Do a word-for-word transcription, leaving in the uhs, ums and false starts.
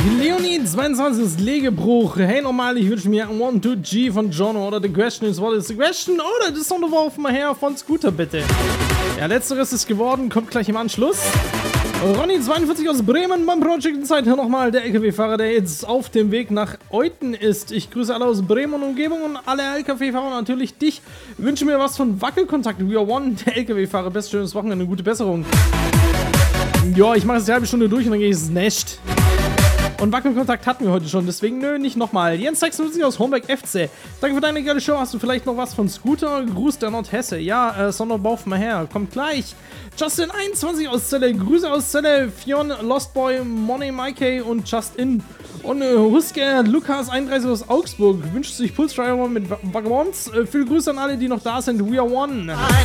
Leonie zweiundzwanzig ist Legebruch. Hey nochmal, ich wünsche mir one two G von Jono oder The Question is what is the question oder The Sound of Wolf mal her von Scooter bitte. Ja, letzteres ist geworden, kommt gleich im Anschluss. Ronny zweiundvierzig aus Bremen, beim Project Zeit hier nochmal der L K W-Fahrer, der jetzt auf dem Weg nach Euten ist. Ich grüße alle aus Bremen und Umgebung und alle L K W-Fahrer, natürlich dich. Wünsche mir was von Wackelkontakt. We are one, der L K W-Fahrer. Best schönes Wochenende, gute Besserung. Ja, ich mache jetzt die halbe Stunde durch und dann gehe ich ins Nest. Und Wackelkontakt hatten wir heute schon, deswegen nö, nicht nochmal. Jens sechsundsiebzig aus Homberg F C. Danke für deine geile Show. Hast du vielleicht noch was von Scooter? Gruß der Nordhesse. Ja, äh, Sonderbauf mal her. Kommt gleich. Justin einundzwanzig aus Celle. Grüße aus Celle. Fion, Lostboy, Money, Mikey und Justin. Und äh, Husker, Lukas einunddreißig aus Augsburg. Wünscht sich Pulse Driver mit Vagabonds. Äh, viele Grüße an alle, die noch da sind. We are one.